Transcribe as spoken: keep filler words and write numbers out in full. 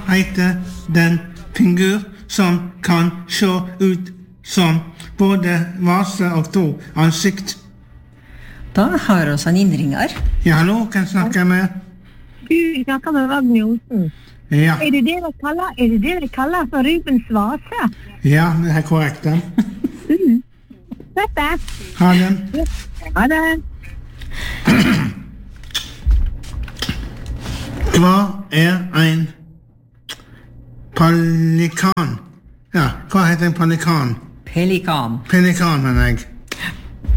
heter den figur som kan se ut som både vase og to ansikt? Da har oss en innringer. Ja, hallo, kan snakke med? Du snakker med Ragnar Olsen. Ja. Er det det dere kaller, er det det dere kaller for Rubens vase? Ja, det er korrekt. Mm. Dette. Ha det. Ha det. Hva er en pelikan? Ja, hva heter en pelikan? Pelikan. Pelikan, mener jeg.